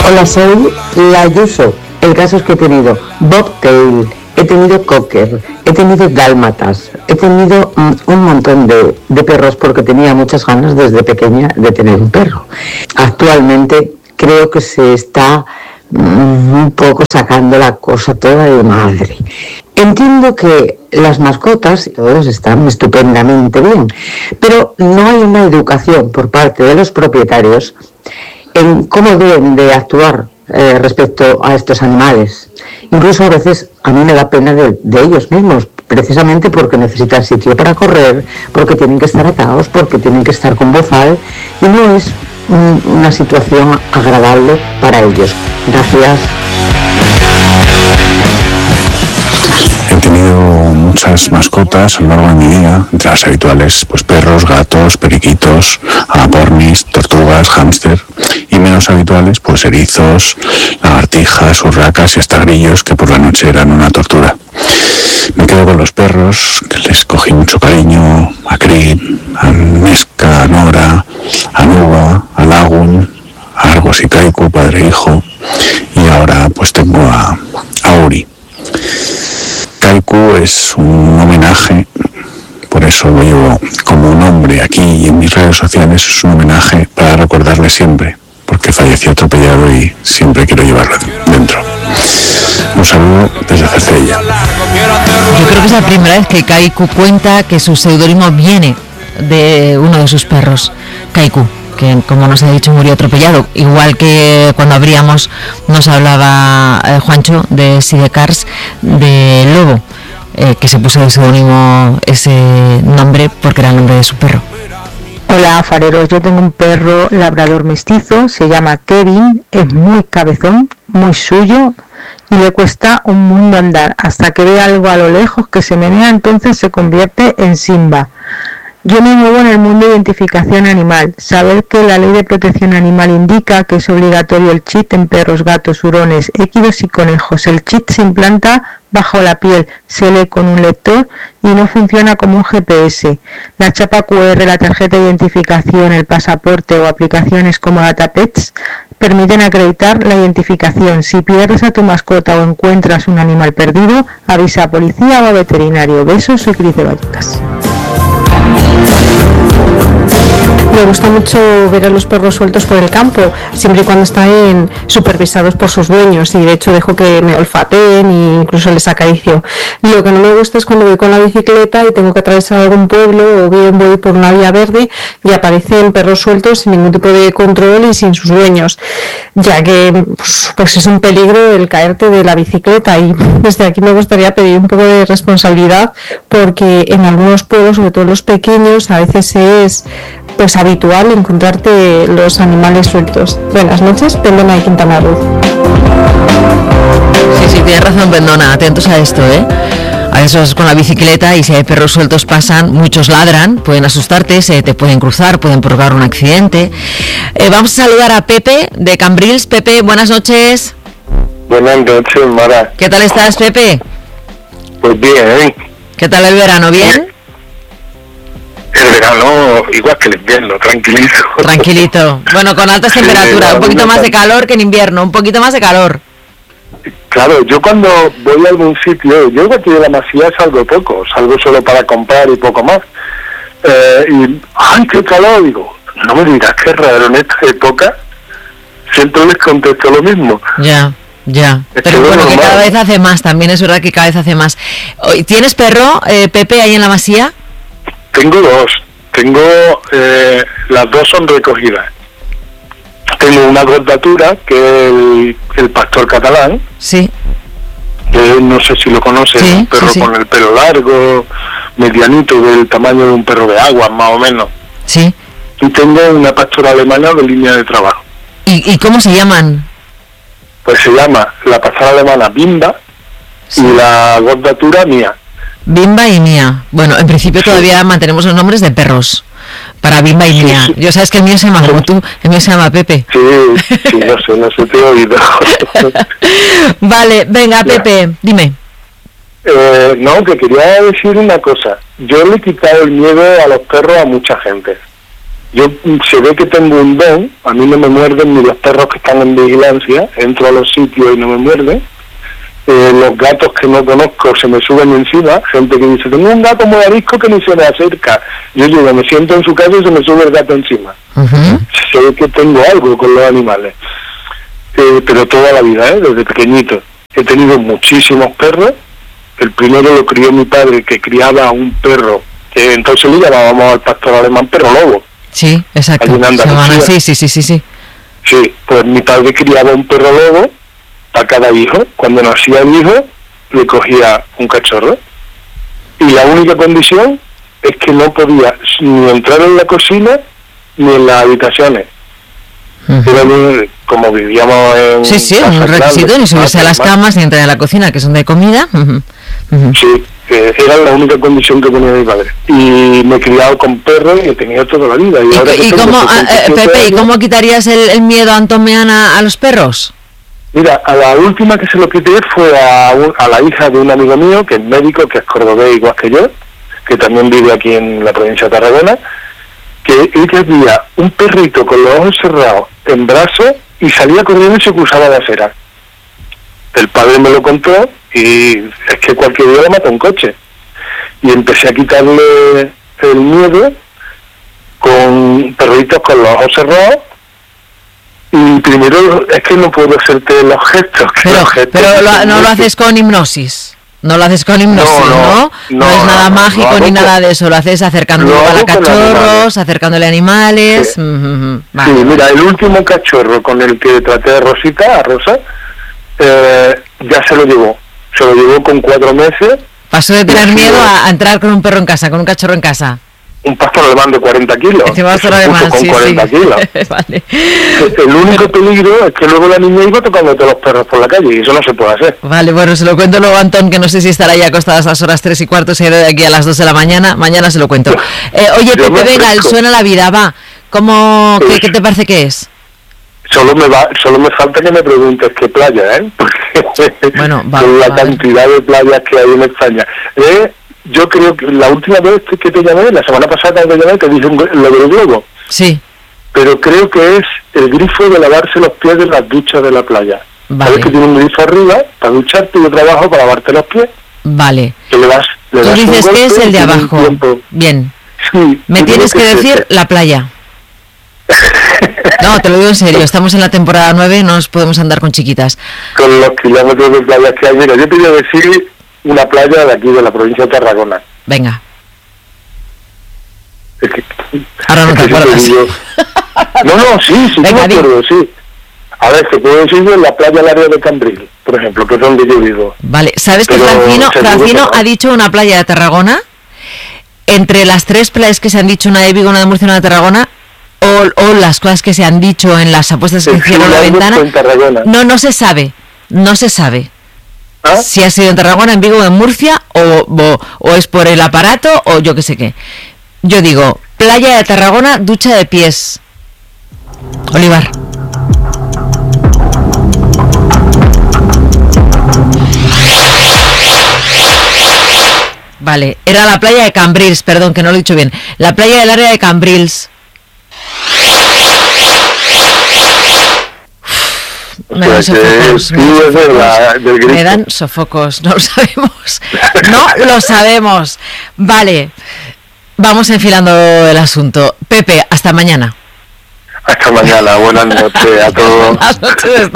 Hola, soy la Ayuso. El caso es que he tenido Bobtail, he tenido Cocker, he tenido Dálmatas, he tenido un montón de perros porque tenía muchas ganas desde pequeña de tener un perro. Actualmente creo que se está un poco sacando la cosa toda de madre. Entiendo que las mascotas, todos están estupendamente bien, pero no hay una educación por parte de los propietarios en cómo deben de actuar respecto a estos animales. Incluso a veces a mí me da pena de ellos mismos, precisamente porque necesitan sitio para correr, porque tienen que estar atados, porque tienen que estar con bozal, y no es una situación agradable para ellos. Gracias. He tenido muchas mascotas a lo largo de mi vida, entre las habituales, pues perros, gatos, periquitos, agapornis, tortugas, hámster, y menos habituales, pues erizos, lagartijas, urracas y hasta grillos, que por la noche eran una tortura. Me quedo con los perros, que les cogí mucho cariño, a Crip, a Nesca, a Nora, a Nuba, a Lagun, a Argos y Kaiku, padre e hijo, y ahora pues tengo a Uri. Kaiku es un homenaje, por eso lo llevo como un nombre aquí y en mis redes sociales, es un homenaje para recordarle siempre, porque falleció atropellado y siempre quiero llevarlo dentro. Un saludo desde Cercedilla. Yo creo que es la primera vez que Kaiku cuenta que su seudónimo viene de uno de sus perros, Kaiku, que como nos ha dicho murió atropellado, igual que cuando abríamos nos hablaba Juancho de Sidecars, de Lobo, que se puso de seudónimo ese nombre porque era el nombre de su perro. Hola, fareros, yo tengo un perro labrador mestizo, se llama Kevin, es muy cabezón, muy suyo, y le cuesta un mundo andar, hasta que ve algo a lo lejos que se menea, entonces se convierte en Simba. Yo me muevo en el mundo de identificación animal. Saber que la Ley de Protección Animal indica que es obligatorio el chip en perros, gatos, hurones, equinos y conejos. El chip se implanta bajo la piel, se lee con un lector y no funciona como un GPS. La chapa QR, la tarjeta de identificación, el pasaporte o aplicaciones como DataPets permiten acreditar la identificación. Si pierdes a tu mascota o encuentras un animal perdido, avisa a policía o a veterinario. Besos, soy Cris de Vallecas. Me gusta mucho ver a los perros sueltos por el campo, siempre y cuando están supervisados por sus dueños, y de hecho dejo que me olfateen e incluso les acaricio. Lo que no me gusta es cuando voy con la bicicleta y tengo que atravesar algún pueblo, o bien voy por una vía verde y aparecen perros sueltos sin ningún tipo de control y sin sus dueños, ya que pues es un peligro el caerte de la bicicleta. Y desde aquí me gustaría pedir un poco de responsabilidad, porque en algunos pueblos, sobre todo los pequeños, a veces es pues habitual encontrarte los animales sueltos. Buenas noches, Pendona de Quintana Roo. Sí, tienes razón, Pendona, atentos a esto, A veces con la bicicleta, y si hay perros sueltos pasan, muchos ladran, pueden asustarte, se te pueden cruzar, pueden provocar un accidente. Vamos a saludar a Pepe de Cambrils. Pepe, buenas noches. Buenas noches, Mara. ¿Qué tal estás, Pepe? Pues bien. ¿Qué tal el verano? ¿Bien? El verano igual que el invierno, tranquilito. Tranquilito. Bueno, con altas temperaturas, un poquito más de calor que en invierno, un poquito más de calor. Claro, yo cuando voy a algún sitio, yo aquí de la Masía salgo poco, salgo solo para comprar y poco más. Y, ¡ay, qué calor! Digo, no me digas qué raro en esta época, siempre les contesto lo mismo. Ya. Pero bueno, que cada vez hace más, también es verdad que cada vez hace más. ¿Tienes perro, Pepe, ahí en la Masía? Tengo dos, las dos son recogidas. Tengo una gordatura, que es el pastor catalán. Sí. Que no sé si lo conoces, sí, un perro con el pelo largo, medianito, del tamaño de un perro de agua, más o menos. Sí. Y tengo una pastora alemana de línea de trabajo. ¿Y cómo se llaman? Pues se llama la pastora alemana Bimba, sí, y la gordatura Mía. Bimba y Mía. Bueno, en principio todavía mantenemos los nombres de perros para Bimba y Mía. Sí. Yo sabes que el mío se llama como tú, el mío se llama Pepe. Sí, no sé, te he oído. Vale, venga, Pepe, dime. No, que quería decir una cosa. Yo le he quitado el miedo a los perros a mucha gente. Yo se ve que tengo un don, a mí no me muerden ni los perros que están en vigilancia, entro a los sitios y no me muerden. Los gatos que no conozco se me suben encima, gente que dice, tengo un gato muy arisco que ni se me acerca. Yo digo, me siento en su casa y se me sube el gato encima. Se ve que tengo algo con los animales. Pero toda la vida, desde pequeñito. He tenido muchísimos perros. El primero lo crió mi padre, que criaba un perro, que entonces le llamábamos al pastor alemán perro lobo. Sí, exacto. Sí. Sí, pues mi padre criaba un perro lobo a cada hijo. Cuando nacía el hijo, le cogía un cachorro. Y la única condición es que no podía ni entrar en la cocina ni en las habitaciones. Era como vivíamos en... Sí, un requisito, ni subirse a las camas ni entrar en la cocina, que son de comida. Sí, era la única condición que ponía mi padre. Y me he criado con perros y he tenido toda la vida. ¿Y cómo, Pepe, ¿y cómo quitarías el miedo a Antomeana a los perros? Mira, a la última que se lo quité fue a la hija de un amigo mío, que es médico, que es cordobés igual que yo, que también vive aquí en la provincia de Tarragona, que ella veía un perrito con los ojos cerrados en brazos y salía corriendo y se cruzaba la acera. El padre me lo contó y es que cualquier día le mata un coche. Y empecé a quitarle el miedo con perritos con los ojos cerrados. Y primero es que no puedo hacerte los gestos. Pero no lo haces con hipnosis. No lo haces con hipnosis, ¿no? No es nada mágico ni nada de eso. Lo haces acercándole a cachorros, acercándole animales. Sí. Vale. Sí, mira, el último cachorro con el que traté a Rosa, ya se lo llevó. Se lo llevó con 4 meses. Pasó de tener miedo a entrar con un perro en casa, con un cachorro en casa. Un pastor alemán de 40 kilos. Encima pastor alemán, con 40 kilos. Vale. El único peligro es que luego la niña iba tocando a todos los perros por la calle y eso no se puede hacer. Vale, bueno, se lo cuento luego a Antón, que no sé si estará ya acostado a las horas 3:15, se ha ido de aquí a las 2 de la mañana. Mañana se lo cuento. Oye, Pepe, venga, el suena la vida, va. ¿Cómo, qué te parece que es? Solo me falta que me preguntes qué playa, Porque bueno, con la cantidad de playas que hay en España. Yo creo que la última vez que te llamé, la semana pasada que te llamé, te dije lo del globo. Sí. Pero creo que es el grifo de lavarse los pies de las duchas de la playa. Vale. ¿Sabes que tiene un grifo arriba para ducharte y otro abajo para lavarte los pies? Vale. Que le das Tú dices que es el de abajo. Bien. Sí. Me tienes que decir la playa. No, te lo digo en serio, estamos en la temporada 9, no nos podemos andar con chiquitas. Con los kilómetros de playas que hay, mira, yo te voy a decir una playa de aquí, de la provincia de Tarragona. Venga. Es que, ahora no te acuerdas. No, sí, me acuerdo, sí. A ver, te puedo decir en la playa del área de Cambril, por ejemplo, que es donde yo vivo. Vale, ¿sabes que Francino ha dicho una playa de Tarragona? Entre las 3 playas que se han dicho, una de Vigo, una de Murcia, una de Tarragona, o las cosas que se han dicho en las apuestas que hicieron en la ventana, no se sabe. ¿Ah? Si ha sido en Tarragona, en Vigo o en Murcia, o es por el aparato, o yo qué sé qué. Yo digo, playa de Tarragona, ducha de pies. Olivar. Vale, era la playa de Cambrils, perdón, que no lo he dicho bien. La playa del área de Cambrils. Me dan sofocos. Me dan sofocos, no lo sabemos. No lo sabemos. Vale, vamos enfilando el asunto. Pepe, hasta mañana. Hasta mañana, buenas noches a todos. Buenas noches,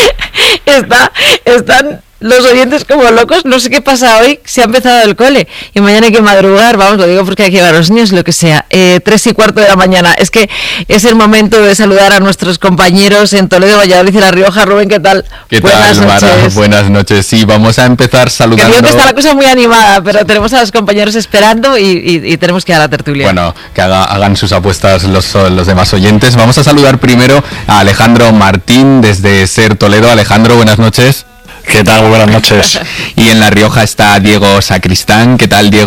están los oyentes como locos, no sé qué pasa hoy, se ha empezado el cole y mañana hay que madrugar, vamos, lo digo porque hay que llevar a los niños, lo que sea, 3:15 de la mañana, es que es el momento de saludar a nuestros compañeros en Toledo, Valladolid y La Rioja. Rubén, ¿qué tal? ¿Qué tal, Mara? Buenas noches, sí, vamos a empezar saludando. Creo que está la cosa muy animada, pero tenemos a los compañeros esperando y tenemos que dar la tertulia. Bueno, que hagan sus apuestas los demás oyentes. Vamos a saludar primero a Alejandro Martín desde SER Toledo. Alejandro, buenas noches. ¿Qué tal? Muy buenas noches. Y en La Rioja está Diego Sacristán. ¿Qué tal, Diego?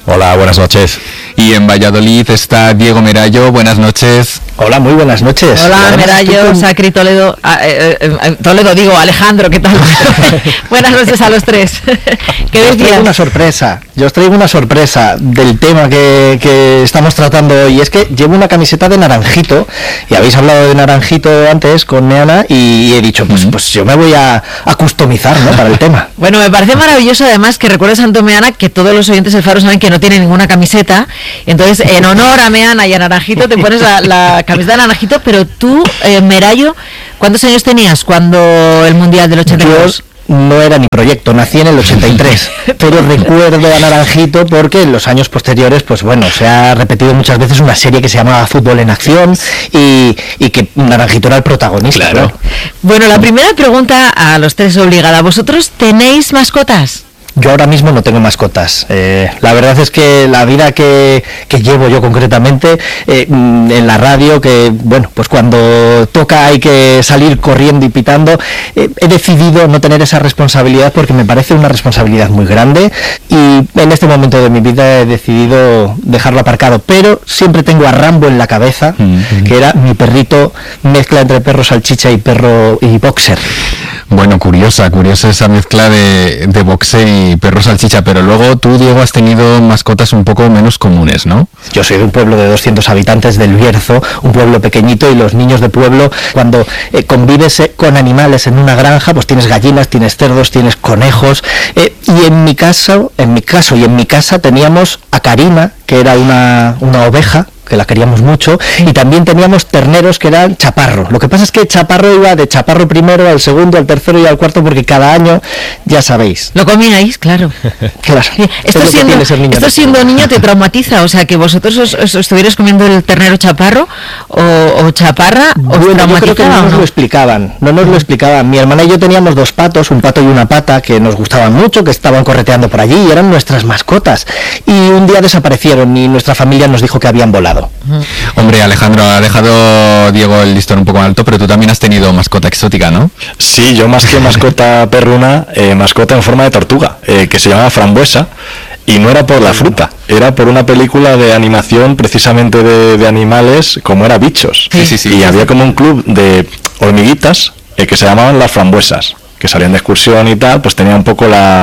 Hola, buenas noches. Y en Valladolid está Diego Merayo. Buenas noches. Hola, muy buenas noches. Hola, Merayo, Sacri, Toledo. Toledo, digo, Alejandro, ¿qué tal? Buenas noches a los tres. ¿Qué Yo os traigo una sorpresa. Yo os traigo una sorpresa del tema que estamos tratando hoy. Es que llevo una camiseta de naranjito, y habéis hablado de naranjito antes con Meana, y he dicho, pues yo me voy a customizar, ¿no?, para el tema. Bueno, me parece maravilloso además que recuerdes, Santo Meana, que todos los oyentes del Faro saben que no tiene ninguna camiseta. Entonces, en honor a Meana y a Naranjito, te pones la camiseta de Naranjito. Pero tú, Merayo, ¿cuántos años tenías cuando el Mundial del 82? No era ni proyecto, nací en el 83, pero recuerdo a Naranjito porque en los años posteriores, pues bueno, se ha repetido muchas veces una serie que se llamaba Fútbol en Acción, y que Naranjito era el protagonista. Claro. Bueno, la primera pregunta a los tres obligada. ¿Vosotros tenéis mascotas? Yo ahora mismo no tengo mascotas. La verdad es que la vida que llevo yo concretamente en la radio, que bueno, pues cuando toca hay que salir corriendo y pitando, he decidido no tener esa responsabilidad porque me parece una responsabilidad muy grande, y en este momento de mi vida he decidido dejarlo aparcado. Pero siempre tengo a Rambo en la cabeza, que era mi perrito, mezcla entre perro salchicha y perro y boxer. Bueno, curiosa esa mezcla de boxer y perro salchicha, pero luego tú, Diego, has tenido mascotas un poco menos comunes, ¿no? Yo soy de un pueblo de 200 habitantes del Bierzo, un pueblo pequeñito, y los niños de pueblo, cuando convives con animales en una granja, pues tienes gallinas, tienes cerdos, tienes conejos, y en mi caso y en mi casa teníamos a Karina, que era una oveja, que la queríamos mucho, y también teníamos terneros que eran Chaparro. Lo que pasa es que Chaparro iba de Chaparro primero al segundo, al tercero y al cuarto, porque cada año, ya sabéis. Lo comíais, claro. Claro. Esto siendo niño te traumatiza, o sea, que vosotros os estuvierais comiendo el ternero Chaparro o Chaparra, ¿os bueno, yo creo que no nos lo explicaban. Mi hermana y yo teníamos dos patos, un pato y una pata, que nos gustaban mucho, que estaban correteando por allí y eran nuestras mascotas. Y un día desaparecieron y nuestra familia nos dijo que habían volado. Hombre, Alejandro, ha dejado Diego el listón un poco alto, pero tú también has tenido mascota exótica, ¿no? Sí, yo más que mascota perruna, mascota en forma de tortuga, que se llama Frambuesa, y no era por la fruta, era por una película de animación precisamente de animales, como era Bichos. Sí. Y había como un club de hormiguitas que se llamaban Las Frambuesas, que salían de excursión y tal. Pues tenía un poco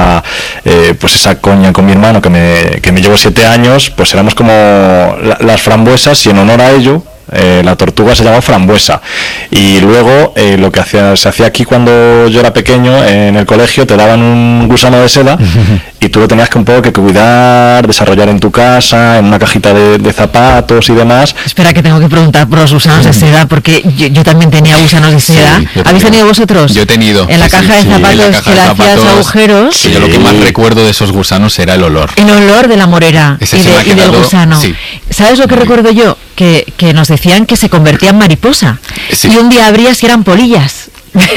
pues esa coña con mi hermano, que me llevo 7 años, pues éramos como las frambuesas, y en honor a ello la tortuga se llamaba Frambuesa. Y luego lo que se hacía aquí cuando yo era pequeño en el colegio, te daban un gusano de seda y tú lo tenías que un poco que cuidar, desarrollar en tu casa, en una cajita de zapatos y demás. Espera, que tengo que preguntar por los gusanos de seda, porque yo también tenía gusanos de seda. Sí, ¿Habéis tenido vosotros? Yo he tenido. En la caja de zapatos, que le hacías agujeros. Sí, yo lo que más recuerdo de esos gusanos era el olor. El olor de la morera y del gusano. Sí. ¿Sabes lo que recuerdo yo? Que nos decían que se convertía en mariposa. Sí. Y un día abrías y eran polillas.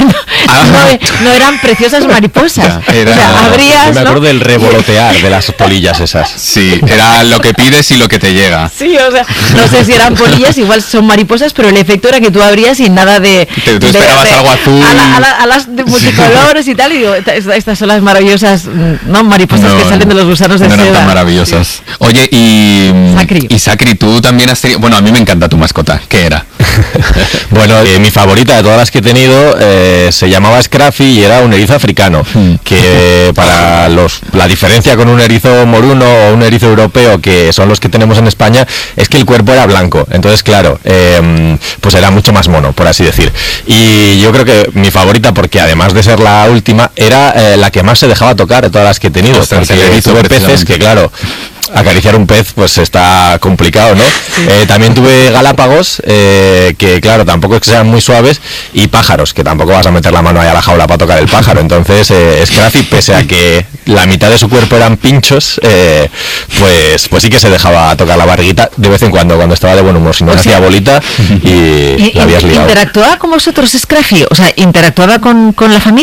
no eran preciosas mariposas. Era, o sea, abrías, yo me acuerdo del revolotear de las polillas esas. Sí, era lo que pides y lo que te llega. Sí, o sea, no sé si eran polillas, igual son mariposas, pero el efecto era que tú abrías y nada de... Tú esperabas algo azul. A las de multicolores y tal, y digo, estas son las maravillosas mariposas que salen de los gusanos de seda. No eran tan maravillosas. Oye, Sacri, tú también has tenido... Bueno, a mí me encanta tu mascota. ¿Qué era? Bueno, mi favorita de todas las que he tenido se llamaba Scruffy y era un erizo africano, que para la diferencia con un erizo moruno o un erizo europeo, que son los que tenemos en España, es que el cuerpo era blanco. Entonces, claro, pues era mucho más mono, por así decir. Y yo creo que mi favorita, porque además de ser la última, era la que más se dejaba tocar de todas las que he tenido. Porque tuve peces que, claro, acariciar un pez pues está complicado, ¿no? Sí. También tuve galápagos, que claro, tampoco es que sean muy suaves, y pájaros, que tampoco vas a meter la mano ahí a la jaula para tocar el pájaro. Entonces, Scruffy, pese a que la mitad de su cuerpo eran pinchos, pues sí que se dejaba tocar la barriguita de vez en cuando estaba de buen humor, si no hacía bolita y la habías liado. ¿Interactuaba con vosotros Scruffy? O sea, ¿interactuaba con la familia?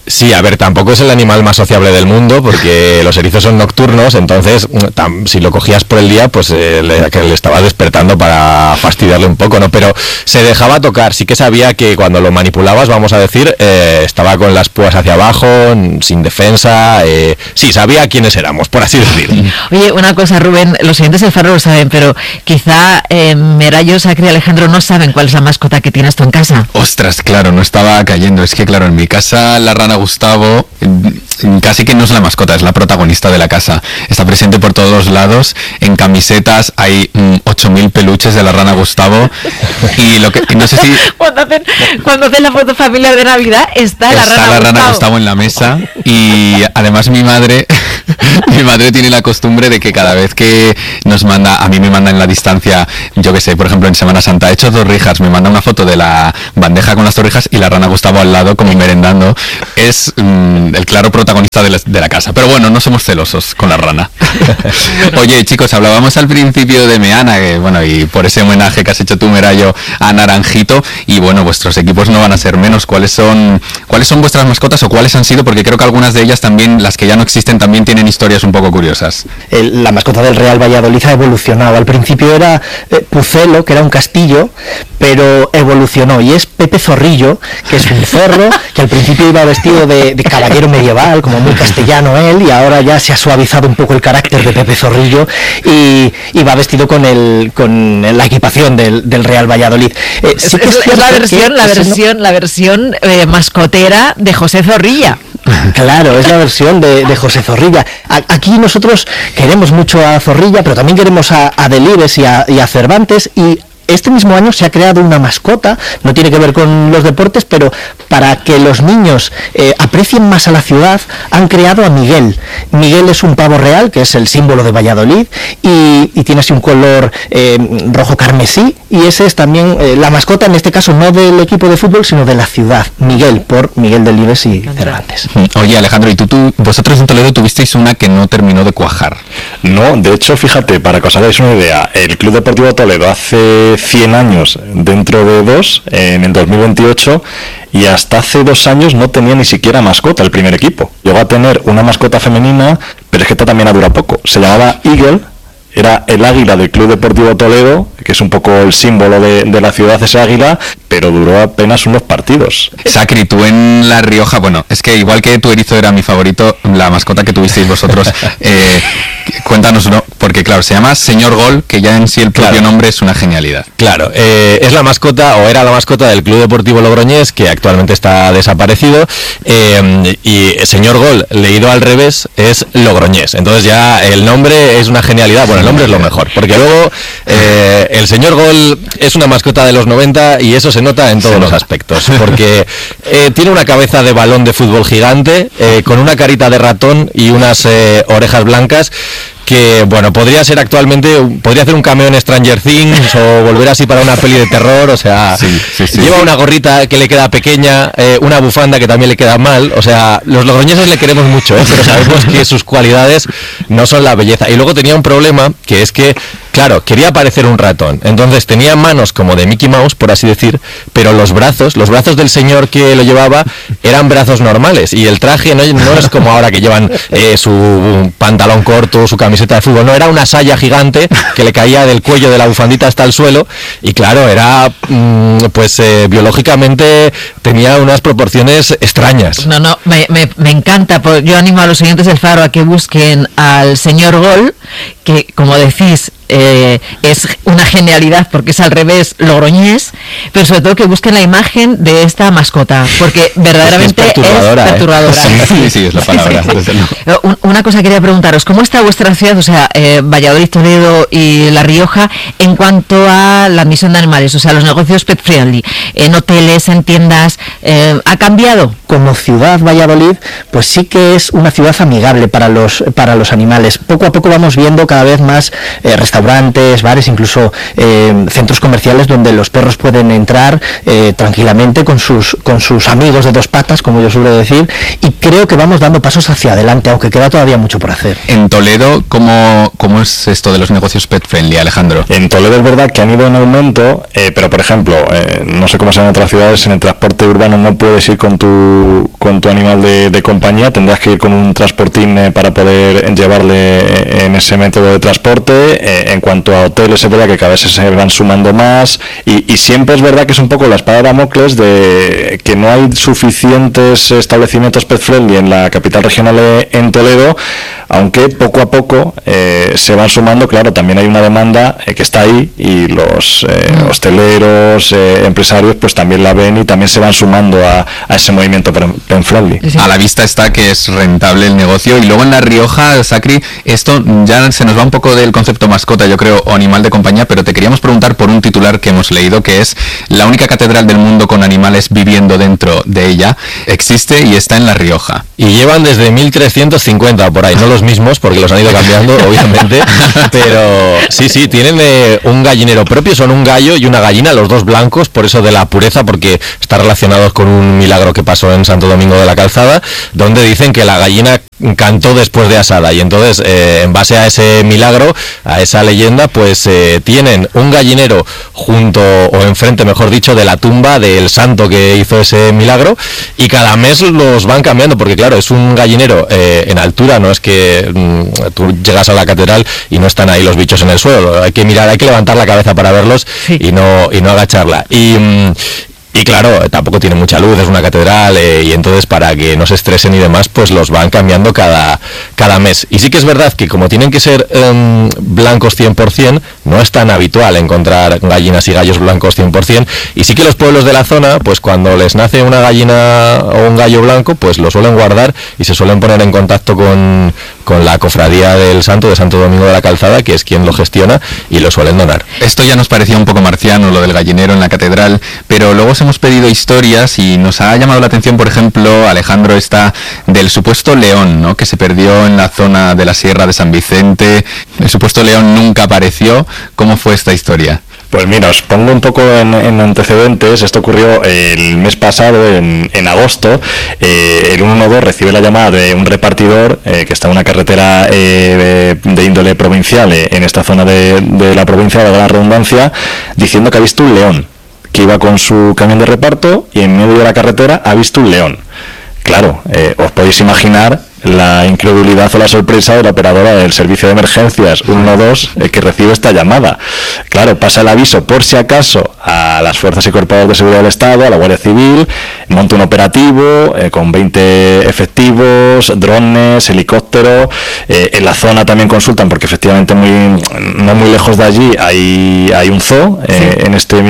Sí, a ver, tampoco es el animal más sociable del mundo, porque los erizos son nocturnos, entonces si lo cogías por el día, pues le estaba despertando para fastidiarle un poco, ¿no? Pero se dejaba tocar, sí que sabía que cuando lo manipulabas, vamos a decir, estaba con las púas hacia abajo, sin defensa, sí, sabía quiénes éramos, por así decir. Oye, una cosa, Rubén, los siguientes del Faro lo saben, pero quizá Merallo, Sacre y Alejandro no saben cuál es la mascota que tienes tú en casa. Ostras, claro, no estaba cayendo. Es que, claro, en mi casa la rana Gustavo casi que no es la mascota, es la protagonista de la casa. Está presente por todos los lados. En camisetas hay 8.000 peluches de la rana Gustavo. Y no sé si... Cuando hacen la foto familiar de Navidad, está la rana Gustavo en la mesa. Y además mi madre tiene la costumbre de que cada vez que nos manda, a mí me manda en la distancia, yo que sé, por ejemplo en Semana Santa, he hecho torrijas, me manda una foto de la bandeja con las torrijas y la rana Gustavo al lado como merendando. Es el claro protagonista de la casa. Pero bueno, no somos celosos con la rana. Oye, chicos, hablábamos al principio de Meana, y por ese homenaje que has hecho tú, Merallo, a Naranjito, y bueno, vuestros equipos no van a ser menos. ¿Cuáles son vuestras mascotas o cuáles han sido? Porque creo que algunas de ellas también, las que ya no existen, también tienen historias un poco curiosas. La mascota del Real Valladolid ha evolucionado. Al principio era Pucelo, que era un castillo, pero evolucionó y es Pepe Zorrillo, que es un zorro que al principio iba vestido de caballero medieval, como muy castellano él, y ahora ya se ha suavizado un poco el carácter de Pepe Zorrillo y va vestido con la equipación del Real Valladolid. Sí que es la versión mascotera de José Zorrilla. Claro, es la versión de José Zorrilla. Aquí nosotros queremos mucho a Zorrilla, pero también queremos a Delibes y a Cervantes, y este mismo año se ha creado una mascota, no tiene que ver con los deportes, pero para que los niños aprecien más a la ciudad, han creado a Miguel. Miguel es un pavo real, que es el símbolo de Valladolid, y tiene así un color rojo carmesí, y ese es también la mascota, en este caso no del equipo de fútbol, sino de la ciudad. Miguel, por Miguel Delibes y Cervantes. Oye, Alejandro, y vosotros en Toledo tuvisteis una que no terminó de cuajar. No, de hecho, fíjate, para que os hagáis una idea, el Club Deportivo Toledo hace 100 años dentro de 2, en el 2028, y hasta hace 2 años no tenía ni siquiera mascota el primer equipo. Llegó a tener una mascota femenina, pero es que esta también ha durado poco. Se llamaba Eagle, era el águila del Club Deportivo Toledo, que es un poco el símbolo de la ciudad, ese águila, pero duró apenas unos partidos. Sacri, tú en La Rioja, bueno, es que igual que tu erizo era mi favorito, la mascota que tuvisteis vosotros, cuéntanos, ¿no? Porque claro, se llama Señor Gol, que ya en sí el propio nombre es una genialidad. Claro, es la mascota, o era la mascota del Club Deportivo Logroñés, que actualmente está desaparecido, y Señor Gol, leído al revés, es Logroñés. Entonces ya el nombre es una genialidad, bueno, el nombre es lo mejor, porque luego el Señor Gol es una mascota de los 90 y eso se nota en todos los aspectos, porque tiene una cabeza de balón de fútbol gigante, con una carita de ratón y unas orejas blancas, que bueno, podría ser actualmente, podría hacer un cameo en Stranger Things o volver así para una peli de terror, o sea, lleva una gorrita que le queda pequeña, una bufanda que también le queda mal, o sea, los logroñeses le queremos mucho, pero sabemos que sus cualidades no son la belleza. Y luego tenía un problema, que es que, claro, quería parecer un ratón, entonces tenía manos como de Mickey Mouse, por así decir, pero los brazos del señor que lo llevaba eran brazos normales, y el traje no es como ahora que llevan su pantalón corto, su camiseta de fútbol, no, era una saya gigante que le caía del cuello de la bufandita hasta el suelo, y claro, era biológicamente tenía unas proporciones extrañas. No, me encanta, yo animo a los oyentes del Faro a que busquen al Señor Gol, que como decís, es una genialidad porque es al revés logroñés, pero sobre todo que busquen la imagen de esta mascota, porque verdaderamente es perturbadora. Sí, es la palabra. Una cosa quería preguntaros, ¿cómo está vuestra ciudad, o sea, Valladolid, Toledo y La Rioja, en cuanto a la admisión de animales, o sea, los negocios pet friendly, en hoteles, en tiendas, ha cambiado? Como ciudad, Valladolid, pues sí que es una ciudad amigable para los animales. Poco a poco vamos viendo cada vez más restaurantes, bares, incluso centros comerciales donde los perros pueden pueden entrar tranquilamente con sus amigos de dos patas, como yo suelo decir, y creo que vamos dando pasos hacia adelante, aunque queda todavía mucho por hacer. En Toledo, ¿cómo es esto de los negocios pet friendly, Alejandro? En Toledo es verdad que han ido en aumento, pero por ejemplo, no sé cómo son en otras ciudades, en el transporte urbano no puedes ir con tu animal de compañía, tendrás que ir con un transportín para poder llevarle en ese método de transporte. En cuanto a hoteles, es verdad que cada vez se van sumando más, y siempre es verdad que es un poco la espada de Damocles de que no hay suficientes establecimientos pet friendly en la capital regional en Toledo, aunque poco a poco se van sumando. Claro, también hay una demanda que está ahí, y los hosteleros, empresarios, pues también la ven y también se van sumando a ese movimiento pet friendly. A la vista está que es rentable el negocio. Y luego en La Rioja, Sacri, esto ya se nos va un poco del concepto mascota, yo creo, o animal de compañía, pero te queríamos preguntar por un titular que hemos leído, que es: la única catedral del mundo con animales viviendo dentro de ella existe y está en La Rioja. Y llevan desde 1350 por ahí, no los mismos, porque los han ido cambiando, obviamente, pero sí, tienen un gallinero propio, son un gallo y una gallina, los dos blancos, por eso de la pureza, porque está relacionado con un milagro que pasó en Santo Domingo de la Calzada, donde dicen que la gallina cantó después de asada, y entonces en base a ese milagro, a esa leyenda, pues tienen un gallinero junto, o enfrente mejor dicho, de la tumba del santo que hizo ese milagro, y cada mes los van cambiando, porque claro, es un gallinero en altura, no es que tú llegas a la catedral y no están ahí los bichos en el suelo, hay que mirar, hay que levantar la cabeza para verlos, sí, y no agacharla. Y claro, tampoco tiene mucha luz, es una catedral, y entonces para que no se estresen y demás, pues los van cambiando cada mes. Y sí que es verdad que como tienen que ser blancos 100%, no es tan habitual encontrar gallinas y gallos blancos 100%, y sí que los pueblos de la zona, pues cuando les nace una gallina o un gallo blanco, pues lo suelen guardar y se suelen poner en contacto con la cofradía del santo, de Santo Domingo de la Calzada, que es quien lo gestiona, y lo suelen donar. Esto ya nos parecía un poco marciano, lo del gallinero en la catedral, pero luego hemos pedido historias y nos ha llamado la atención, por ejemplo, Alejandro, esta del supuesto león, ¿no?, que se perdió en la zona de la Sierra de San Vicente. El supuesto león nunca apareció. ¿Cómo fue esta historia? Pues mira, os pongo un poco en antecedentes. Esto ocurrió el mes pasado, en agosto. El 112 recibe la llamada de un repartidor que está en una carretera de índole provincial en esta zona de la provincia, de gran redundancia, diciendo que ha visto un león, que iba con su camión de reparto y en medio de la carretera ha visto un león. Claro, os podéis imaginar la incredulidad o la sorpresa de la operadora del servicio de emergencias 112 que recibe esta llamada. Claro, pasa el aviso por si acaso a las fuerzas y cuerpos de seguridad del Estado, a la Guardia Civil, monta un operativo con 20 efectivos, drones, helicópteros. En la zona también consultan, porque efectivamente no muy lejos de allí hay un zoo, sí, en este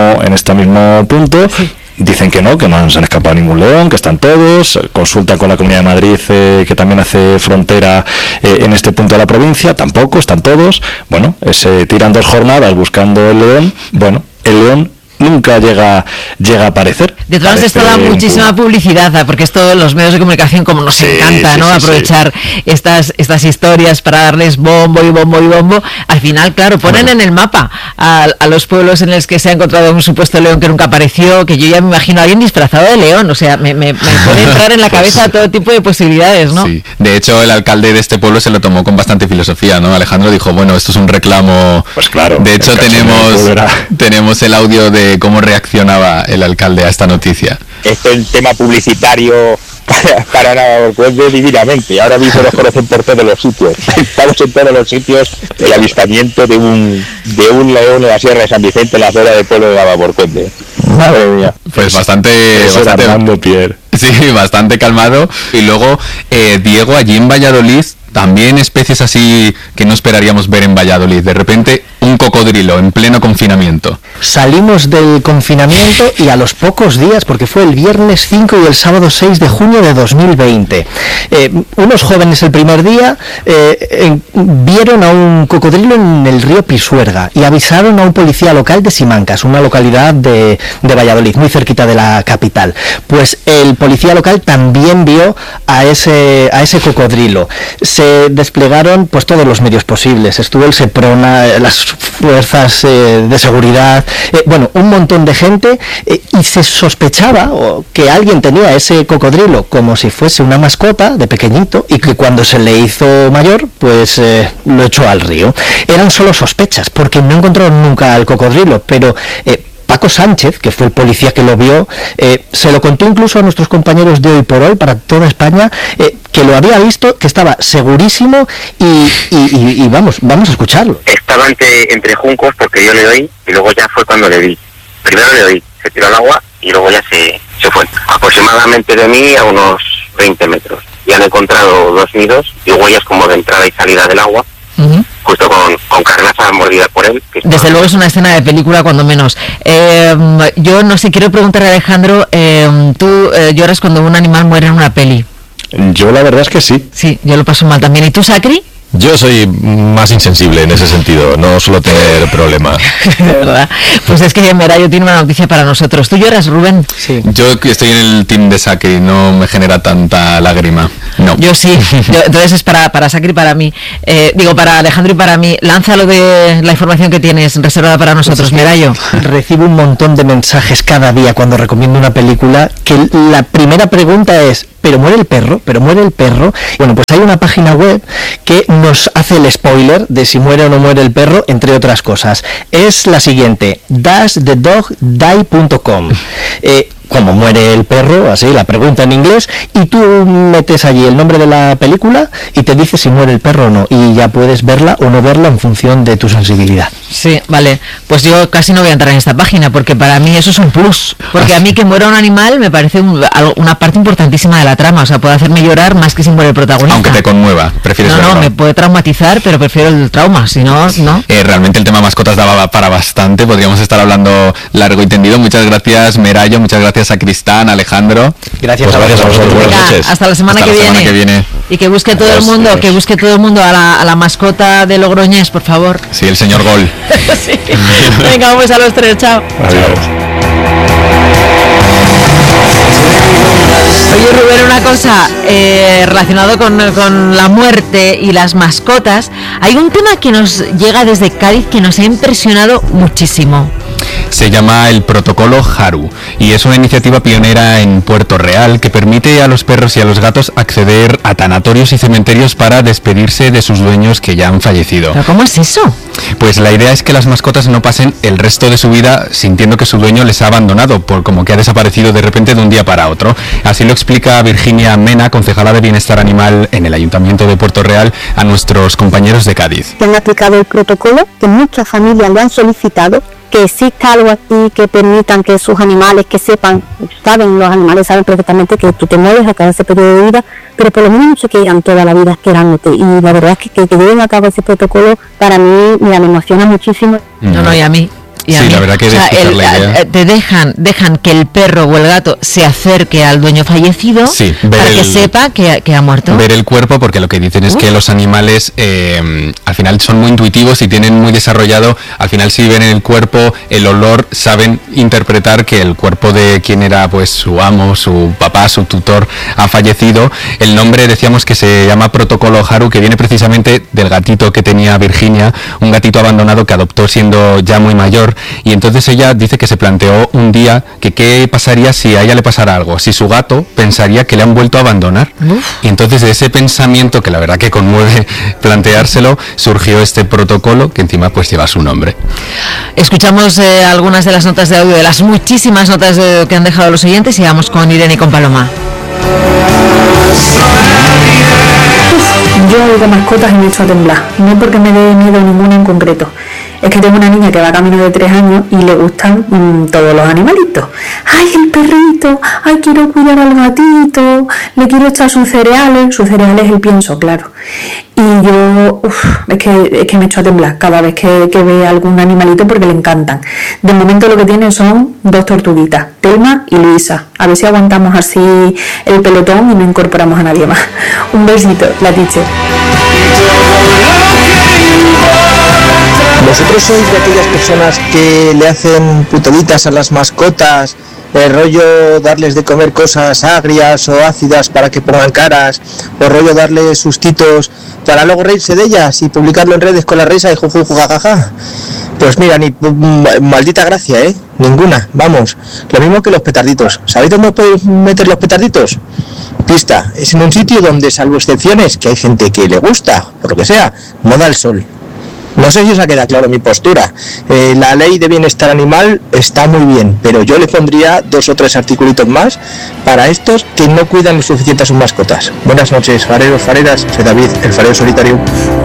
mismo punto. Sí. Dicen que no se han escapado ningún león, que están todos. Consultan con la Comunidad de Madrid, que también hace frontera en este punto de la provincia, tampoco, están todos. Bueno, se tiran 2 jornadas buscando el león. Bueno, el león nunca llega a aparecer. De todas esto da muchísima publicidad, porque esto los medios de comunicación, como nos encanta, ¿no? Aprovechar estas historias para darles bombo y bombo y bombo. Al final, claro, ponen en el mapa a los pueblos en los que se ha encontrado un supuesto león que nunca apareció, que yo ya me imagino a alguien disfrazado de león. O sea, me puede entrar en la cabeza todo tipo de posibilidades, ¿no? Sí. De hecho, el alcalde de este pueblo se lo tomó con bastante filosofía, ¿no? Alejandro dijo, bueno, esto es un reclamo. Pues claro. De hecho, tenemos el audio de cómo reaccionaba el alcalde a esta noticia. Esto es el tema publicitario para Navalcuende divinamente. Ahora mismo nos conocen por todos los sitios. Estamos en todos los sitios. El avistamiento de un león en la Sierra de San Vicente, en la zona del pueblo de Navalcuende. Madre mía. Pues bastante Pierre. Sí, bastante calmado. Y luego, Diego, allí en Valladolid, también especies así que no esperaríamos ver en Valladolid. De repente, un cocodrilo en pleno confinamiento. Salimos del confinamiento y a los pocos días, porque fue el viernes 5 y el sábado 6 de junio de 2020, unos jóvenes el primer día vieron a un cocodrilo en el río Pisuerga y avisaron a un policía local de Simancas, una localidad de Valladolid, muy cerquita de la capital. Pues el policía local también vio a ese cocodrilo. Se se desplegaron pues todos los medios posibles. Estuvo el Seprona, las fuerzas de seguridad, bueno, un montón de gente, y se sospechaba que alguien tenía ese cocodrilo como si fuese una mascota de pequeñito, y que cuando se le hizo mayor pues lo echó al río. Eran solo sospechas, porque no encontraron nunca al cocodrilo, pero Paco Sánchez, que fue el policía que lo vio, se lo contó incluso a nuestros compañeros de Hoy por Hoy, para toda España, que lo había visto, que estaba segurísimo, y vamos a escucharlo. Estaba entre juncos, porque yo le oí, y luego ya fue cuando le vi. Primero le oí, se tiró al agua, y luego ya se fue. Aproximadamente de mí a unos 20 metros. Y han encontrado 2 nidos y huellas como de entrada y salida del agua. Justo con carnaza mordida por él. Desde luego es una escena de película, cuando menos. Yo no sé, quiero preguntarle a Alejandro, ¿tú lloras cuando un animal muere en una peli? Yo la verdad es que sí. Sí, yo lo paso mal también. ¿Y tú, Sacri? Yo soy más insensible en ese sentido, no suelo tener problema. De verdad. Pues es que Merayo tiene una noticia para nosotros. ¿Tú lloras, Rubén? Sí. Yo estoy en el team de Sacri, no me genera tanta lágrima. No. Yo sí. Entonces es para Sacri y para mí. Para Alejandro y para mí. Lánzalo de la información que tienes reservada para nosotros, Merayo. Recibo un montón de mensajes cada día cuando recomiendo una película, que la primera pregunta es: ¿pero muere el perro? ¿Pero muere el perro? Bueno, pues hay una página web que nos hace el spoiler de si muere o no muere el perro, entre otras cosas. Es la siguiente: doesthedogdie.com. Como muere el perro, así la pregunta en inglés, y tú metes allí el nombre de la película y te dice si muere el perro o no, y ya puedes verla o no verla en función de tu sensibilidad. Sí, vale. Pues yo casi no voy a entrar en esta página, porque para mí eso es un plus, porque a mí que muera un animal me parece una parte importantísima de la trama. O sea, puede hacerme llorar más que si muere el protagonista. Aunque te conmueva, prefieres verlo. No, me puede traumatizar, pero prefiero el trauma, si no, no. Realmente el tema mascotas daba para bastante, podríamos estar hablando largo y tendido. Muchas gracias, Merayo, muchas gracias a Cristán, Alejandro. Gracias, pues gracias a vosotros. Buenas noches. Hasta la semana que viene. Y que busque todo el mundo, a la mascota de Logroñés, por favor. Sí, el señor Gol. Sí. Venga, vamos a los 3, chao. Adiós. Oye, Rubén, una cosa relacionado con la muerte y las mascotas. Hay un tema que nos llega desde Cádiz que nos ha impresionado muchísimo. Se llama el Protocolo Haru y es una iniciativa pionera en Puerto Real que permite a los perros y a los gatos acceder a tanatorios y cementerios para despedirse de sus dueños que ya han fallecido. ¿Pero cómo es eso? Pues la idea es que las mascotas no pasen el resto de su vida sintiendo que su dueño les ha abandonado, por como que ha desaparecido de repente de un día para otro. Así lo explica Virginia Mena, concejala de Bienestar Animal en el Ayuntamiento de Puerto Real, a nuestros compañeros de Cádiz. Han aplicado el protocolo que muchas familias le han solicitado, que exista algo aquí que permitan que sus animales, que sepan, los animales saben perfectamente que tú te mueves acá en ese periodo de vida, pero por lo menos no se quedan toda la vida esperándote. Y la verdad es que lleven a cabo ese protocolo, para mí me emociona muchísimo. No, y a mí. Sí, la verdad que te dejan que el perro o el gato se acerque al dueño fallecido, sí, para que sepa que ha muerto. Ver el cuerpo, porque lo que dicen es que los animales al final son muy intuitivos y tienen muy desarrollado, al final si ven el cuerpo, el olor, saben interpretar que el cuerpo de quien era pues su amo, su papá, su tutor ha fallecido. El nombre decíamos que se llama Protocolo Haru, que viene precisamente del gatito que tenía Virginia, un gatito abandonado que adoptó siendo ya muy mayor. Y entonces ella dice que se planteó un día que qué pasaría si a ella le pasara algo, si su gato pensaría que le han vuelto a abandonar. Y entonces de ese pensamiento, que la verdad que conmueve planteárselo, surgió este protocolo que encima pues lleva su nombre. Escuchamos algunas de las notas de audio, de las muchísimas notas que han dejado los oyentes, y vamos con Irene y con Paloma. Yo oigo mascotas y me echo a temblar, no porque me dé miedo ninguna en concreto. Es que tengo una niña que va camino de 3 años y le gustan todos los animalitos. ¡Ay, el perrito! ¡Ay, quiero cuidar al gatito! Le quiero echar sus cereales. Sus cereales es el pienso, claro. Y yo, es que me echo a temblar cada vez que ve algún animalito, porque le encantan. De momento lo que tienen son 2 tortuguitas, Telma y Luisa. A ver si aguantamos así el pelotón y no incorporamos a nadie más. Un besito, la teacher. ¿Vosotros sois de aquellas personas que le hacen putaditas a las mascotas rollo darles de comer cosas agrias o ácidas para que pongan caras, o rollo darles sustitos para luego reírse de ellas y publicarlo en redes con la risa y juju jajaja. Pues mira, ni maldita gracia, ninguna, vamos. Lo mismo que los petarditos. ¿Sabéis dónde podéis meter los petarditos? Pista, es en un sitio donde, salvo excepciones, que hay gente que le gusta, por lo que sea, no da el sol. No sé si os ha quedado claro mi postura. La ley de bienestar animal está muy bien, pero yo le pondría 2 o 3 articulitos más para estos que no cuidan lo suficiente a sus mascotas. Buenas noches, fareros, fareras. Soy David, el farero solitario.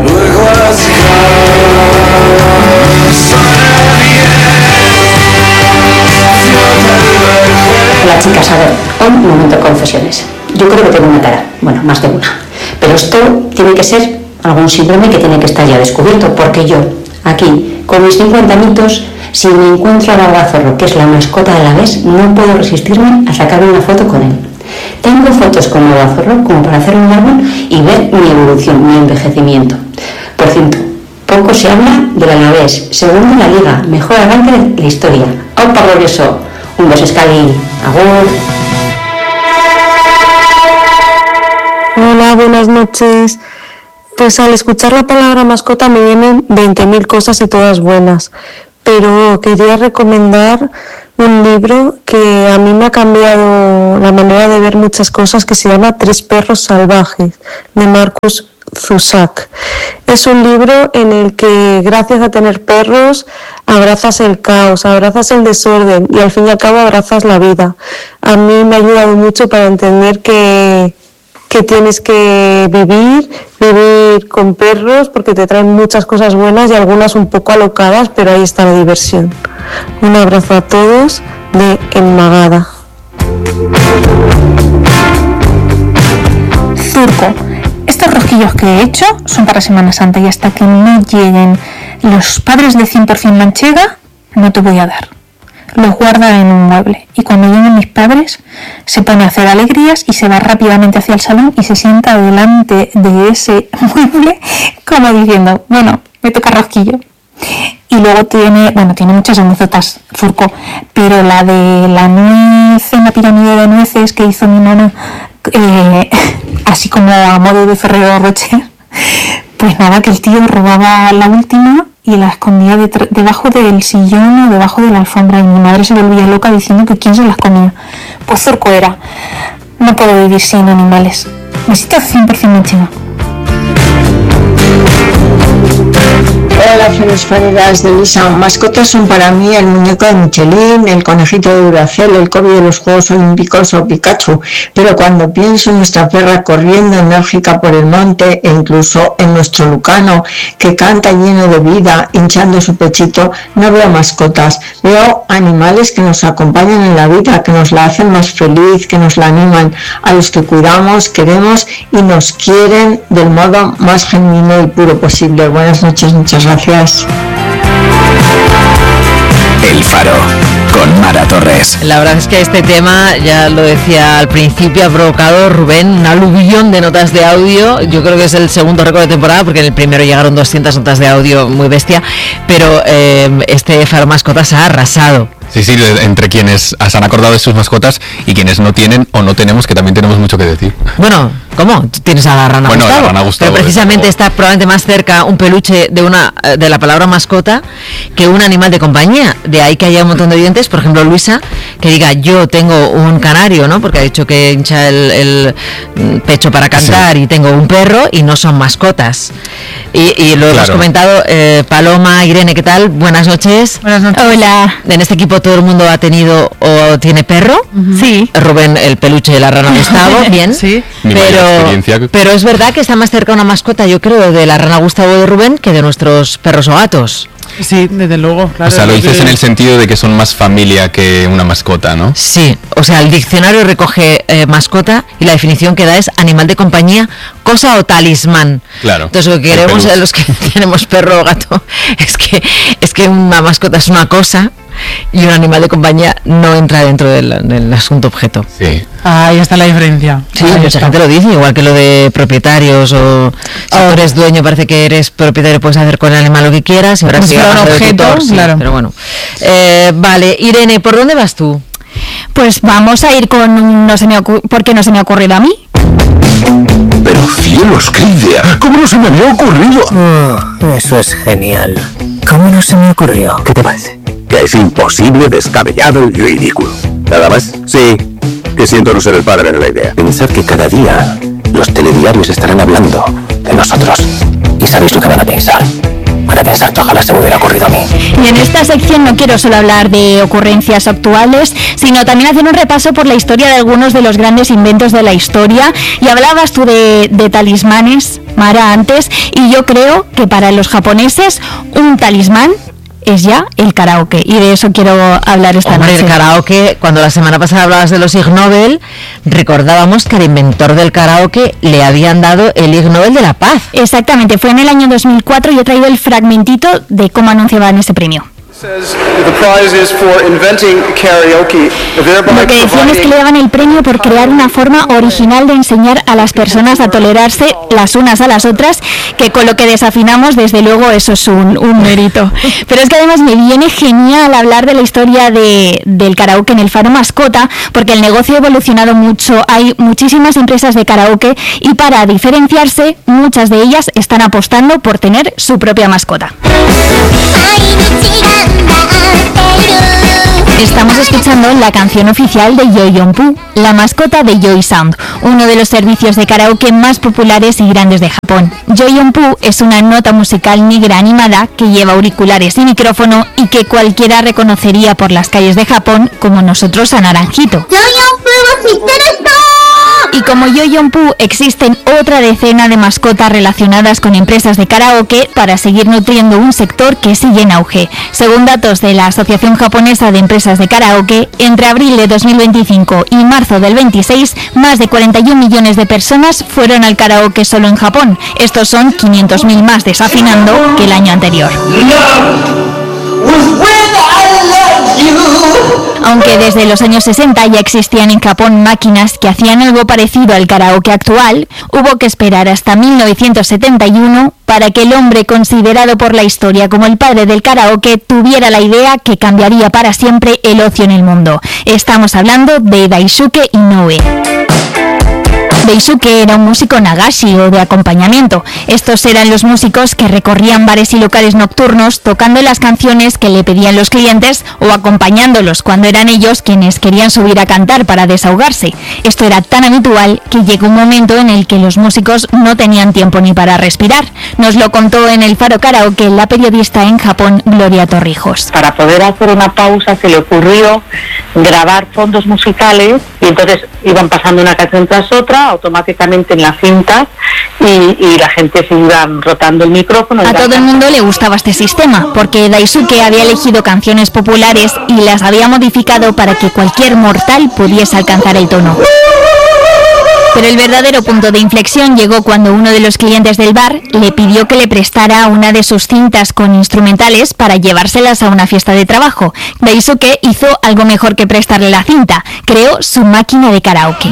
Hola chicas, a ver, un momento de confesiones. Yo creo que tengo una tara, bueno, más de una. Pero esto tiene que ser algún síndrome que tiene que estar ya descubierto, porque yo, aquí, con mis 50 añitos, si me encuentro al Algazorro, que es la mascota de Alavés, no puedo resistirme a sacarme una foto con él. Tengo fotos con el Algazorro como para hacer un árbol y ver mi evolución, mi envejecimiento. Por cierto, poco se habla del Alavés, segundo en la Liga, mejor arranque de la historia. ¡Opa, glorioso! Un beso, Scali. Agur. Hola, buenas noches. Pues al escuchar la palabra mascota me vienen 20.000 cosas y todas buenas. Pero quería recomendar un libro que a mí me ha cambiado la manera de ver muchas cosas, que se llama 3 perros salvajes, de Marcus Zusak. Es un libro en el que, gracias a tener perros, abrazas el caos, abrazas el desorden y al fin y al cabo abrazas la vida. A mí me ha ayudado mucho para entender que tienes que vivir con perros, porque te traen muchas cosas buenas y algunas un poco alocadas, pero ahí está la diversión. Un abrazo a todos de Enmagada. Zurco. Estos rosquillos que he hecho son para Semana Santa y hasta que no lleguen los padres de 100% manchega, no te voy a dar. Los guarda en un mueble y cuando lleguen mis padres se pone a hacer alegrías y se va rápidamente hacia el salón y se sienta delante de ese mueble como diciendo, bueno, me toca rosquillo. Y luego tiene muchas anécdotas, Zurco, pero la de la nuez en la pirámide de nueces que hizo mi nona, así como a modo de Ferrero Rocher, pues nada, que el tío robaba la última y la escondía debajo del sillón o debajo de la alfombra y mi madre se volvía loca diciendo que quién se las comía. Pues Zurco era. No puedo vivir sin animales. Besito 100% manchego. Hola, feliz fareras de Lisa. Mascotas son para mí el muñeco de Michelin, el conejito de Duracell, el Kobe de los Juegos Olímpicos o Pikachu. Pero cuando pienso en nuestra perra corriendo enérgica por el monte e incluso en nuestro Lucano que canta lleno de vida, hinchando su pechito, no veo mascotas. Veo animales que nos acompañan en la vida, que nos la hacen más feliz, que nos la animan, a los que cuidamos, queremos y nos quieren del modo más genuino y puro posible. Buenas noches, muchas gracias. El Faro, con Mara Torres. La verdad es que este tema, ya lo decía al principio, ha provocado, Rubén, un aluvión de notas de audio. Yo creo que es el segundo récord de temporada, porque en el primero llegaron 200 notas de audio, muy bestia, pero este Faro Mascotas ha arrasado. Sí, entre quienes se han acordado de sus mascotas y quienes no tienen o no tenemos, que también tenemos mucho que decir. Bueno, ¿cómo? Tú tienes a la rana Gustavo. La rana Gustavo. Pero precisamente está probablemente más cerca un peluche de la palabra mascota que un animal de compañía. De ahí que haya un montón de oyentes, por ejemplo Luisa, que diga, yo tengo un canario, ¿no? Porque ha dicho que hincha el pecho para cantar, sí. Y tengo un perro y no son mascotas. Y lo hemos comentado, Paloma, Irene, ¿qué tal? Buenas noches. Buenas noches. Hola. En este equipo todo el mundo ha tenido o tiene perro. Sí. Rubén, el peluche de la rana Gustavo, bien. Sí. Pero es verdad que está más cerca una mascota, yo creo, de la rana Gustavo de Rubén que de nuestros perros o gatos. Sí, desde luego, claro. O sea, lo dices en el sentido de que son más familia que una mascota, ¿no? Sí, o sea, el diccionario recoge mascota y la definición que da es animal de compañía, cosa o talismán. Claro. Entonces lo que queremos los que tenemos perro o gato es que una mascota es una cosa y un animal de compañía no entra dentro del asunto objeto. Sí. Ahí está la diferencia. Sí, mucha gente lo dice, igual que lo de propietarios o si tú eres dueño, parece que eres propietario, puedes hacer con el animal lo que quieras. Y ahora sí, un objeto, tutor, sí, claro. Pero bueno. Vale, Irene, ¿por dónde vas tú? Pues vamos a ir con un ¿por qué no se me ha ocurrido a mí? Pero cielos, qué idea. ¿Cómo no se me había ocurrido? Eso es genial. ¿Cómo no se me ocurrió? ¿Qué te parece? Que es imposible, descabellado y ridículo. ¿Nada más? Sí, que siento no ser el padre de la idea. Pensad que cada día los telediarios estarán hablando de nosotros. ¿Y sabéis lo que van a pensar? Van a pensar que ojalá se me hubiera ocurrido a mí. Y en esta sección no quiero solo hablar de ocurrencias actuales, sino también hacer un repaso por la historia de algunos de los grandes inventos de la historia. Y hablabas tú de talismanes, Mara, antes, y yo creo que para los japoneses un talismán es ya el karaoke, y de eso quiero hablar esta noche. El karaoke, cuando la semana pasada hablabas de los Ig Nobel, recordábamos que al inventor del karaoke le habían dado el Ig Nobel de la Paz. Exactamente, fue en el año 2004 y he traído el fragmentito de cómo anunciaban ese premio. Lo que decían es que le daban el premio por crear una forma original de enseñar a las personas a tolerarse las unas a las otras, que con lo que desafinamos, desde luego, eso es un mérito. Pero es que además me viene genial hablar de la historia del karaoke en el Faro Mascota, porque el negocio ha evolucionado mucho, hay muchísimas empresas de karaoke y para diferenciarse, muchas de ellas están apostando por tener su propia mascota. Estamos escuchando la canción oficial de Yo-Yon-Poo, la mascota de Joy Sound, uno de los servicios de karaoke más populares y grandes de Japón. Yo-Yon-Poo es una nota musical negra animada que lleva auriculares y micrófono y que cualquiera reconocería por las calles de Japón, como nosotros a Naranjito. Y como Yo-Yon-Poo, existen otra decena de mascotas relacionadas con empresas de karaoke para seguir nutriendo un sector que sigue en auge. Según datos de la Asociación Japonesa de Empresas de Karaoke, entre abril de 2025 y marzo del 26, más de 41 millones de personas fueron al karaoke solo en Japón. Estos son 500.000 más desafinando que el año anterior. Aunque desde los años 60 ya existían en Japón máquinas que hacían algo parecido al karaoke actual, hubo que esperar hasta 1971 para que el hombre considerado por la historia como el padre del karaoke tuviera la idea que cambiaría para siempre el ocio en el mundo. Estamos hablando de Daisuke Inoue. Daisuke era un músico nagashi o de acompañamiento. Estos eran los músicos que recorrían bares y locales nocturnos tocando las canciones que le pedían los clientes o acompañándolos cuando eran ellos quienes querían subir a cantar para desahogarse. Esto era tan habitual que llegó un momento en el que los músicos no tenían tiempo ni para respirar. Nos lo contó en el Faro Karaoke la periodista en Japón, Gloria Torrijos. Para poder hacer una pausa se le ocurrió grabar fondos musicales y entonces iban pasando una canción tras otra automáticamente en las cintas y la gente se iba rotando el micrófono. A todo el mundo le gustaba este sistema porque Daisuke había elegido canciones populares y las había modificado para que cualquier mortal pudiese alcanzar el tono. Pero el verdadero punto de inflexión llegó cuando uno de los clientes del bar le pidió que le prestara una de sus cintas con instrumentales para llevárselas a una fiesta de trabajo. Daisuke hizo algo mejor que prestarle la cinta, creó su máquina de karaoke.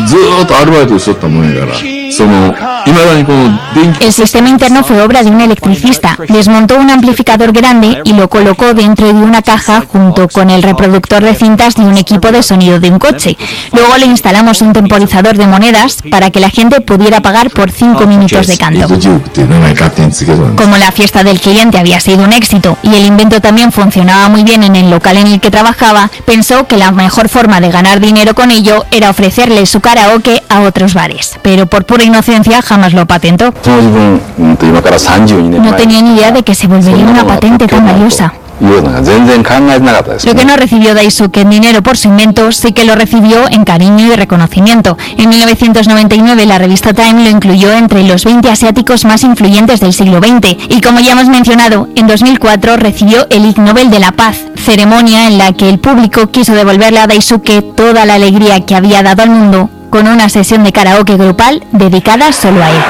El sistema interno fue obra de un electricista. Desmontó un amplificador grande y lo colocó dentro de una caja junto con el reproductor de cintas de un equipo de sonido de un coche. Luego le instalamos un temporizador de monedas para que la gente pudiera pagar por 5 minutos de canto. Como la fiesta del cliente había sido un éxito y el invento también funcionaba muy bien en el local en el que trabajaba, pensó que la mejor forma de ganar dinero con ello era ofrecerle su karaoke a otros bares. Pero por pura inocencia jamás lo patentó. No tenía ni idea de que se volvería una patente tan valiosa. Lo que no recibió Daisuke en dinero por su invento, sí que lo recibió en cariño y reconocimiento. En 1999 la revista Time lo incluyó entre los 20 asiáticos más influyentes del siglo XX. Y como ya hemos mencionado, en 2004 recibió el Ig Nobel de la Paz, ceremonia en la que el público quiso devolverle a Daisuke toda la alegría que había dado al mundo con una sesión de karaoke grupal dedicada solo a él.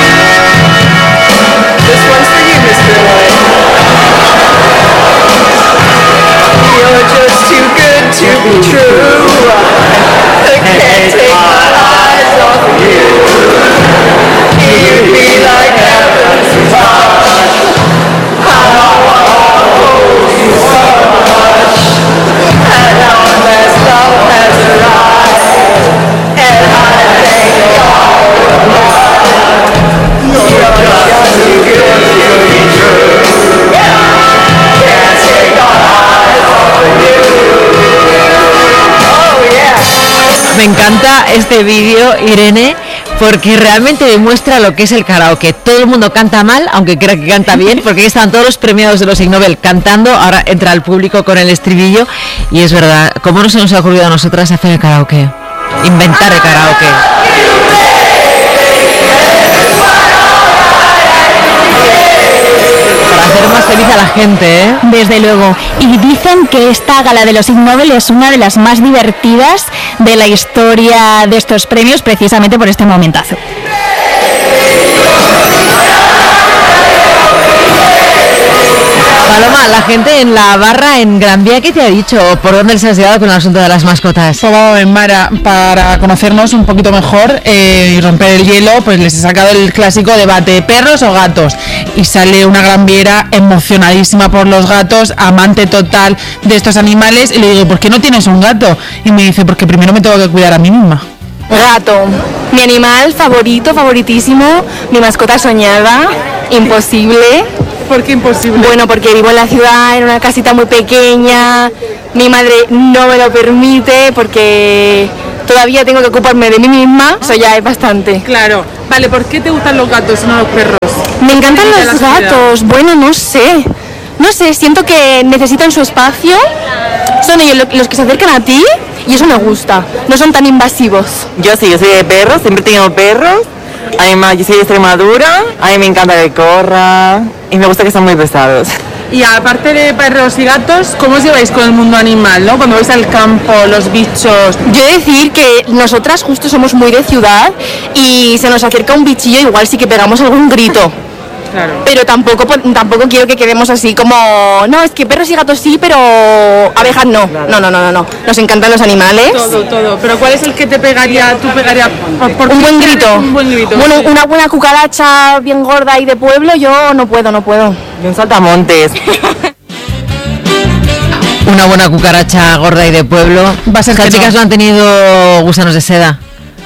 You're just too good to be true. I can't take my eyes off of you. You'd be like heaven to touch. How I hold you so much. And now I'm messed up. Me encanta este vídeo, Irene, porque realmente demuestra lo que es el karaoke. Todo el mundo canta mal, aunque crea que canta bien, porque ahí están todos los premiados de los Ig Nobel cantando. Ahora entra el público con el estribillo y es verdad, ¿cómo no se nos ha ocurrido a nosotras hacer el karaoke? Inventar el karaoke. Hacer más feliz a la gente, ¿eh? Desde luego. Y dicen que esta gala de los Ig Nobel es una de las más divertidas de la historia de estos premios, precisamente por este momentazo. Paloma, la gente en la barra en Gran Vía, ¿qué te ha dicho? ¿Por dónde les has llegado con el asunto de las mascotas? Pues vamos a ver, Mara, para conocernos un poquito mejor y romper el hielo, pues les he sacado el clásico debate, ¿perros o gatos? Y sale una Gran Viera emocionadísima por los gatos, amante total de estos animales, y le digo, ¿por qué no tienes un gato? Y me dice, porque primero me tengo que cuidar a mí misma. Gato, mi animal favorito, favoritísimo, mi mascota soñada, imposible. ¿Por qué imposible? Bueno, porque vivo en la ciudad, en una casita muy pequeña, mi madre no me lo permite porque todavía tengo que ocuparme de mí misma, eso ya es bastante. Claro. Vale, ¿por qué te gustan los gatos y no los perros? Me encantan los gatos, bueno, no sé, siento que necesitan su espacio, son ellos los que se acercan a ti y eso me gusta, no son tan invasivos. Yo soy de perros, siempre he tenido perros. Además, yo soy de Extremadura, a mí me encanta que corra y me gusta que sean muy pesados. Y aparte de perros y gatos, ¿cómo os lleváis con el mundo animal, no? Cuando vais al campo, los bichos. Yo he de decir que nosotras justo somos muy de ciudad y se nos acerca un bichillo, igual sí que pegamos algún grito. Claro. Pero tampoco quiero que quedemos así como, no, es que perros y gatos sí, pero abejas no. No. Nos encantan los animales. Todo. Pero ¿cuál es el que te pegaría, por un buen grito? Un buen grito. Bueno, una buena cucaracha bien gorda y de pueblo, yo no puedo. Y un saltamontes. Una buena cucaracha gorda y de pueblo. Va a ser Las que chicas no han tenido gusanos de seda.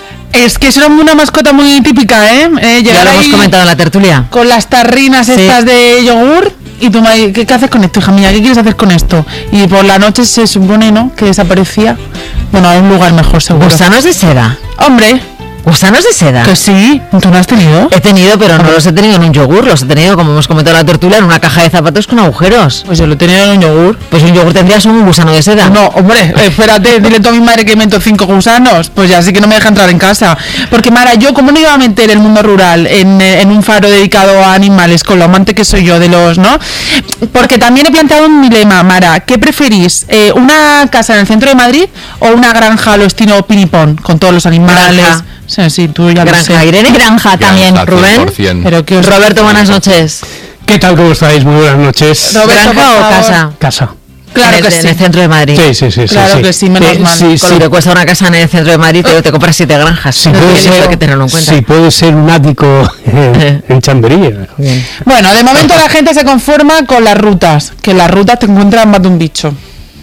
Es que es una mascota muy típica, ¿eh? Ya lo hemos comentado en la tertulia. Con las tarrinas estas de yogur. Y tu madre, ¿qué haces con esto, hija mía? ¿Qué quieres hacer con esto? Y por la noche se supone, ¿no?, que desaparecía. Bueno, a un lugar mejor, seguro. ¿Gusanos de seda? Hombre. ¿Gusanos de seda? Que sí. ¿Tú no has tenido? He tenido, pero no los he tenido en un yogur. Los he tenido, como hemos comentado en la tertulia, en una caja de zapatos con agujeros. Pues yo lo he tenido en un yogur. Pues un yogur tendrías un gusano de seda. No, hombre, espérate, dile tú a mi madre que inventó 5 gusanos. Pues ya sí que no me deja entrar en casa. Porque, Mara, yo como no iba a meter el mundo rural en un faro dedicado a animales, con lo amante que soy yo de los, ¿no? Porque también he planteado un dilema, Mara. ¿Qué preferís? ¿Una casa en el centro de Madrid o una granja a lo estilo Pinipón, con todos los animales? Granja. Sí, tú ya lo sé. Granja, Irene. Granja también, Rubén. 100%. Pero que Roberto, buenas noches. ¿Qué tal? ¿Cómo estáis? Muy buenas noches. ¿Granja o casa? Casa. Claro que sí. En el centro de Madrid. Sí. Claro que sí, menos mal. Con lo que cuesta una casa en el centro de Madrid, te compras 7 granjas. Sí, No puede tienes ser, que tenerlo en cuenta. sí, puede ser un ático en Chambería. Bueno, de momento la gente se conforma con las rutas. Que las rutas te encuentran más de un bicho.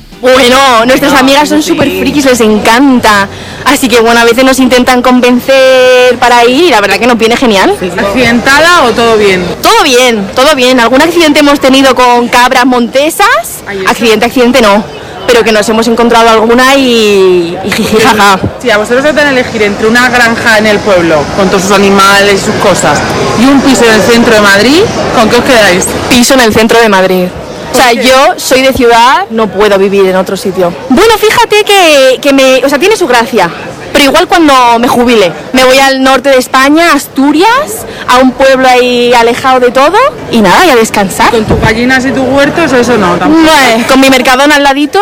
Bueno, nuestras amigas son súper frikis, les encanta. Así que bueno, a veces nos intentan convencer para ir y la verdad que nos viene genial. ¿Accidentada o todo bien? Todo bien. Algún accidente hemos tenido con cabras montesas. Accidente no. Pero que nos hemos encontrado alguna y jiji, jaja. Sí, a vosotros os dan a elegir entre una granja en el pueblo, con todos sus animales y sus cosas, y un piso en el centro de Madrid, ¿con qué os quedáis? Piso en el centro de Madrid. O sea, yo soy de ciudad, no puedo vivir en otro sitio. Bueno, fíjate que tiene su gracia. Pero igual cuando me jubile, me voy al norte de España, Asturias, a un pueblo ahí alejado de todo y nada, y a descansar. ¿Con tus gallinas y tus huertos eso no? Tampoco. No, con mi Mercadona al ladito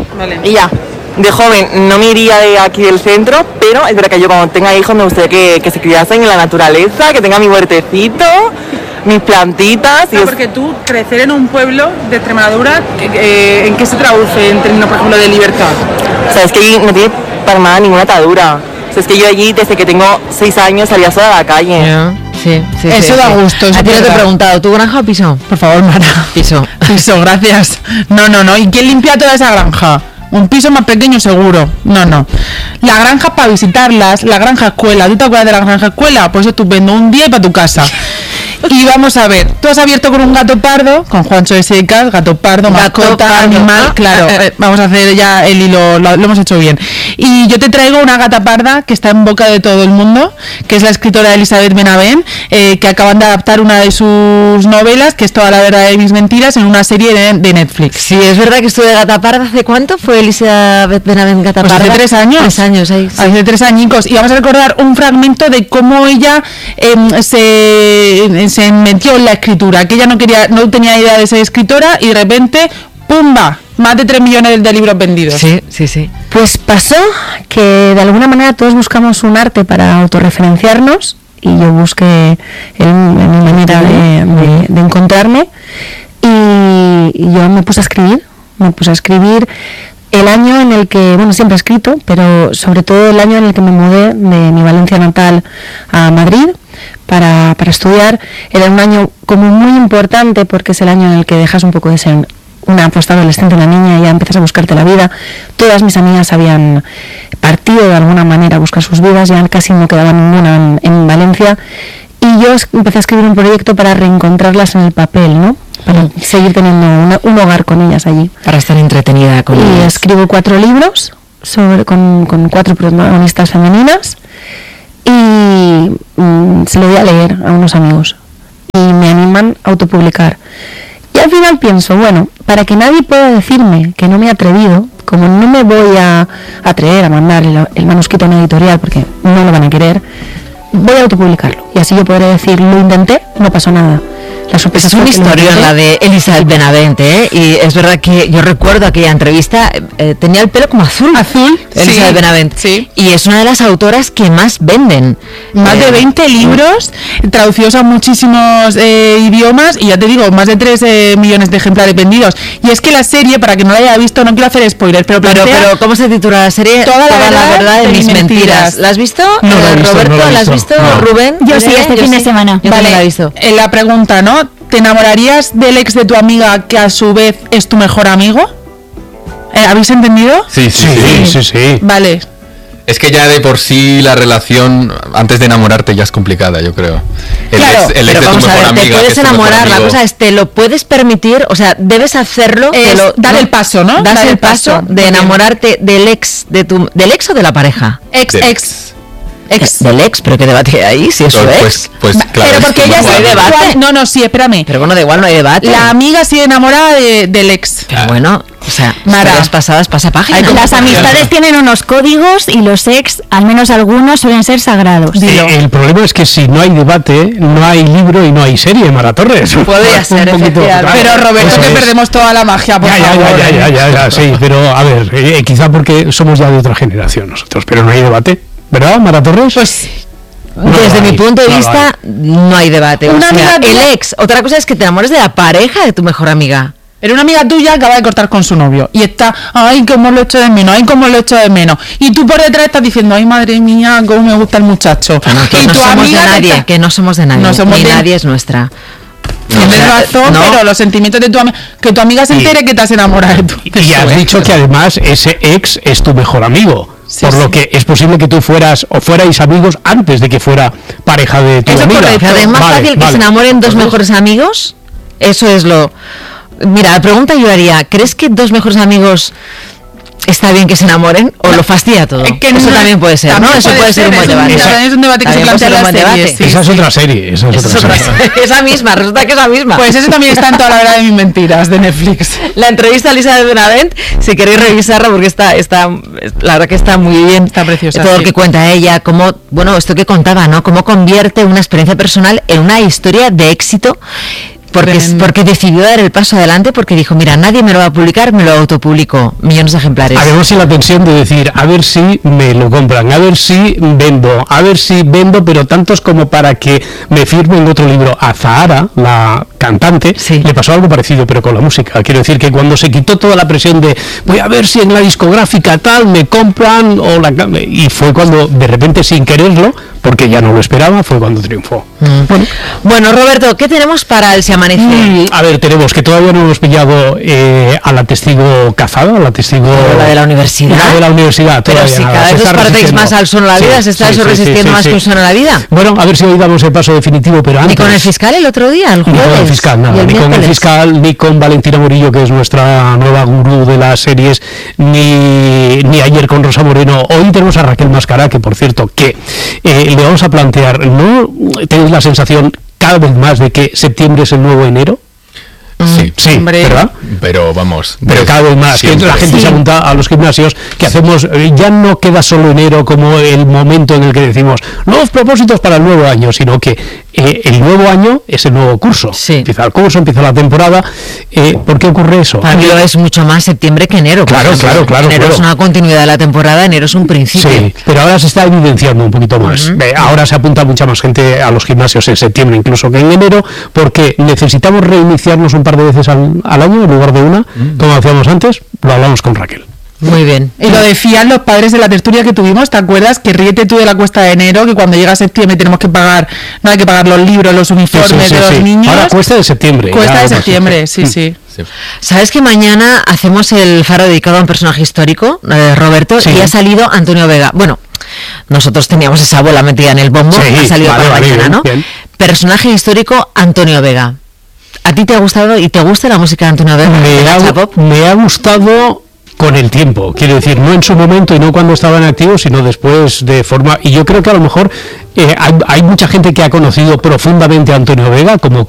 y ya. De joven no me iría de aquí del centro, pero es verdad que yo cuando tenga hijos me gustaría que se criasen en la naturaleza, que tenga mi huertecito, mis plantitas. Porque tú, crecer en un pueblo de Extremadura, ¿en qué se traduce en términos, por ejemplo, de libertad? O sea, es que allí no tiene para nada ninguna atadura. O sea, es que yo allí, desde que tengo 6 años, salía sola a la calle. Sí. Eso da gusto. A ti no te he preguntado, ¿tú granja o piso? Por favor, Mara. Piso, gracias. No. ¿Y quién limpia toda esa granja? Un piso más pequeño seguro. No. La granja para visitarlas, la granja escuela. ¿Tú te acuerdas de la granja escuela? Pues estupendo, un día y para tu casa. Y vamos a ver, tú has abierto con un gato pardo, con Juancho de Secas, gato pardo, mascota, pardo, animal, claro, vamos a hacer ya el hilo, lo hemos hecho bien. Y yo te traigo una gata parda que está en boca de todo el mundo, que es la escritora Elizabeth Benavent, que acaban de adaptar una de sus novelas, que es Toda la verdad de mis mentiras, en una serie de Netflix. Sí, es verdad que estuvo de gata parda. ¿Hace cuánto fue Elizabeth Benavent gata Pues parda? hace 3 años. 3 años, ahí. Sí. Hace 3 añicos. Y vamos a recordar un fragmento de cómo ella se metió en la escritura, que ella no tenía idea de ser escritora y de repente, ¡pumba!, más de 3 millones de libros vendidos. Sí, sí, sí. Pues pasó que de alguna manera todos buscamos un arte para autorreferenciarnos y yo busqué mi manera de encontrarme y yo me puse a escribir el año en el que, bueno, siempre he escrito, pero sobre todo el año en el que me mudé de mi Valencia natal a Madrid para estudiar. Era un año como muy importante porque es el año en el que dejas un poco de ser una postadolescente, una niña, y ya empiezas a buscarte la vida. Todas mis amigas habían partido de alguna manera a buscar sus vidas, ya casi no quedaba ninguna en Valencia, y yo empecé a escribir un proyecto para reencontrarlas en el papel, ¿no? Para seguir teniendo un hogar con ellas allí. Para estar entretenida con ellas. Y escribo 4 libros con 4 protagonistas femeninas y se lo voy a leer a unos amigos y me animan a autopublicar. Y al final pienso, bueno, para que nadie pueda decirme que no me he atrevido, como no me voy a atrever a mandar el manuscrito a una editorial porque no lo van a querer, voy a autopublicarlo. Y así yo podré decir, lo intenté, no pasó nada. La sorpresa es una historia la de Elizabeth Benavent, ¿eh? Y es verdad que yo recuerdo aquella entrevista, tenía el pelo como azul. Azul, Elizabeth sí, Benavent. Sí. Y es una de las autoras que más venden. Más de 20 libros, traducidos a muchísimos idiomas, y ya te digo, más de 3 millones de ejemplares vendidos. Y es que la serie, para que no la haya visto, no quiero hacer spoilers, pero ¿cómo se titula la serie? Toda la verdad de mis mentiras. ¿La has visto? No, Roberto, ¿la has visto? No. Rubén. Yo sí, este fin de semana. Yo vale, la he visto. La pregunta, ¿no? ¿Te enamorarías del ex de tu amiga que a su vez es tu mejor amigo? ¿Habéis entendido? Sí. Vale. Es que ya de por sí la relación antes de enamorarte ya es complicada, yo creo. El ex de tu mejor amiga. Te puedes enamorar, la cosa es, te lo puedes permitir, o sea, debes hacerlo. Dar el paso, ¿no? Das el paso de enamorarte del ex del ex o de la pareja. Ex. Del ex, pero qué debate hay ahí, si es su ex. Pues claro. Pero porque ella no hay debate. No, sí, espérame. Pero bueno, da igual, no hay debate. La amiga sigue enamorada del ex. Pero bueno, o sea, Mara, historias pasadas pasa página. Las amistades tienen unos códigos y los ex, al menos algunos, suelen ser sagrados. El problema es que si no hay debate, no hay libro y no hay serie, Mara Torres. Podría ser, efectivamente. Pero Roberto, que perdemos toda la magia, por favor. Ya, sí, pero a ver, quizá porque somos ya de otra generación nosotros, pero no hay debate. ¿Verdad, Mara Torres? Pues desde mi punto de vista no hay debate. O sea, el ex, otra cosa es que te enamores de la pareja de tu mejor amiga. Era una amiga tuya que acaba de cortar con su novio y está, ay, cómo lo echo de menos, ay, cómo lo echo de menos. Y tú por detrás estás diciendo, ay, madre mía, cómo me gusta el muchacho. Bueno, que y no tu somos amiga de nadie, que no somos de nadie, ni nadie es nuestra. Tienes razón, pero los sentimientos de tu amiga, que tu amiga se entere que te has enamorado de tu Y has dicho que además ese ex es tu mejor amigo. Por lo que es posible que tú fuerais amigos antes de que fuera pareja de tu amiga. Es más fácil que se enamoren dos mejores amigos. Eso es lo... Mira, la pregunta yo haría, ¿crees que dos mejores amigos está bien que se enamoren o lo fastidia todo? Eso también puede ser, ¿no? Eso puede ser un buen debate. Es un debate que se plantea en las series. Esa es otra serie. Esa misma, resulta que es la misma. Pues eso también está en Toda la verdad de mis mentiras, de Netflix. La entrevista a Elizabeth Benavent, si queréis revisarla, porque está la verdad que está muy bien. Está preciosa. Todo lo que cuenta ella, cómo, bueno, esto que contaba, ¿no? Cómo convierte una experiencia personal en una historia de éxito. Porque decidió dar el paso adelante, porque dijo, mira, nadie me lo va a publicar, me lo autopublico, millones de ejemplares. Además, en la tensión de decir, a ver si me lo compran, a ver si vendo, pero tantos como para que me firmen otro libro. A Zahara, la cantante, le pasó algo parecido, pero con la música. Quiero decir que cuando se quitó toda la presión de voy a ver si en la discográfica tal me compran, y fue cuando de repente, sin quererlo, porque ya no lo esperaba, fue cuando triunfó. Bueno, Roberto, ¿qué tenemos para el Se Amanece? A ver, tenemos que todavía no hemos pillado a la testigo cazada, a la testigo... La de la universidad. La de la universidad, pero todavía si nada. cada vez os parecéis más al Son a la Vida, se está eso resistiendo más que un Son a la Vida. Bueno, a ver si hoy damos el paso definitivo, pero antes... ¿Ni con el fiscal el otro día, el jueves? Ni con el fiscal, nada, ni con el fiscal, ni con Valentina Murillo, que es nuestra nueva gurú de las series, ni ayer con Rosa Moreno. Hoy tenemos a Raquel Mascará, que por cierto, que le vamos a plantear, ¿no tenéis la sensación cada vez más de que septiembre es el nuevo enero? Sí, ¿verdad? Pero vamos, pero cada vez más, que la gente se apunta a los gimnasios, que hacemos, ya no queda solo enero como el momento en el que decimos nuevos propósitos para el nuevo año, sino que el nuevo año es el nuevo curso. Empieza el curso, empieza la temporada. ¿Por qué ocurre eso? Para mí lo es mucho más septiembre que enero. Claro. Enero es una continuidad de la temporada, enero es un principio. Sí, pero ahora se está evidenciando un poquito más. Ahora se apunta mucha más gente a los gimnasios en septiembre incluso que en enero, porque necesitamos reiniciarnos un par de veces al año en lugar de una, como hacíamos antes. Lo hablamos con Raquel. Muy bien. Y lo decían los padres de la tertulia que tuvimos, ¿te acuerdas? Que ríete tú de la cuesta de enero, que cuando llega septiembre tenemos que pagar, no hay que pagar los libros, los uniformes de los niños. Ahora cuesta de septiembre. Cuesta de septiembre, sí. ¿Sabes que mañana hacemos el faro dedicado a un personaje histórico, Roberto? Y ha salido Antonio Vega. Bueno, nosotros teníamos esa bola metida en el bombo, ha salido para mañana, ¿no? Bien. Personaje histórico Antonio Vega. ¿A ti te ha gustado y te gusta la música de Antonio Vega? Me ha gustado con el tiempo, quiero decir, no en su momento y no cuando estaba en activo, sino después de forma, y yo creo que a lo mejor hay mucha gente que ha conocido profundamente a Antonio Vega como